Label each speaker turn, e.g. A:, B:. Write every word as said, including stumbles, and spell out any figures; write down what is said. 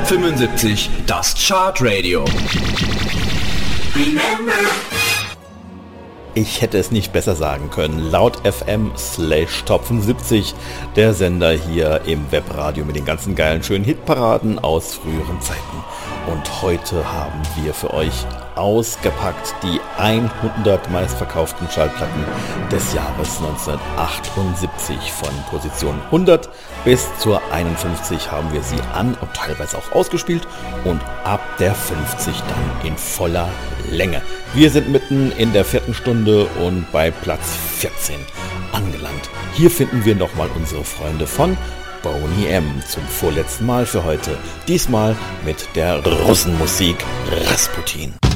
A: fünfundsiebzig, das Chartradio.
B: Ich hätte es nicht besser sagen können. Laut F M slash Top fünfundsiebzig, der Sender hier im Webradio mit den ganzen geilen, schönen Hitparaden aus früheren Zeiten. Und heute haben wir für euch ausgepackt die hundert meistverkauften Schallplatten des Jahres neunzehnhundertachtundsiebzig. Von Position hundert bis zur einundfünfzig haben wir sie an und teilweise auch ausgespielt und ab der fünfzig dann in voller Länge. Wir sind mitten in der vierten Stunde und bei Platz vierzehn angelangt. Hier finden wir nochmal unsere Freunde von Boney M. zum vorletzten Mal für heute. Diesmal mit der Russenmusik Rasputin.